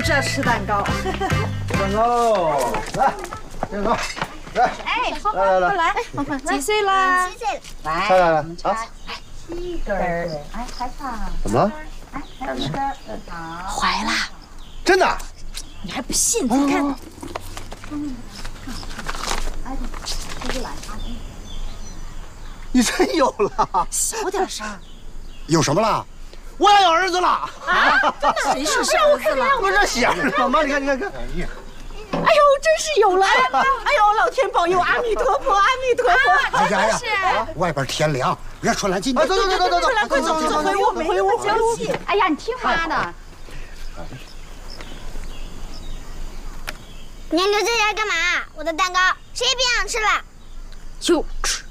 知道吃蛋糕。 蛋糕，来，这个，来， 哎， 来， 几岁啦？ 来，来， 我们插7根儿。哎，开场。 怎么了？ 哎，7根儿。好。怀了。 真的？ 你还不信？你看。哎，这就来啊！ 你真有了？ 小点声。 有什么了？ 我要有儿子了！ 啊，真的？谁是儿子了？ 不是这写着呢吗？你看，看。 哎呦，真是有了！哎呦，老天保佑，阿弥陀佛，阿弥陀佛！ 哎呀，外边天凉，热出来进去。 走， 快走，回屋，交气！ 哎呀，你听妈的！ 你还留在这儿干嘛？我的蛋糕谁也别想吃了。 就吃。